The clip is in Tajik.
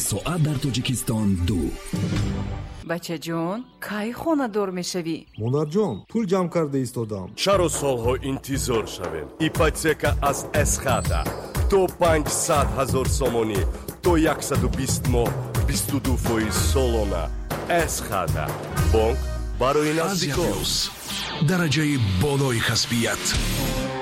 соат дар Тоҷикистон 2. бача ҷон, кай хонадор мешавӣ? монарҷон, пул ҷамъ карда истодам. чаро солҳо интизор шавем? ипотека аз эсхата то 500 000 сомонӣ то 120 моҳ 22% солона. эсхата бонк барои наздикон. дараҷаи болои касбият.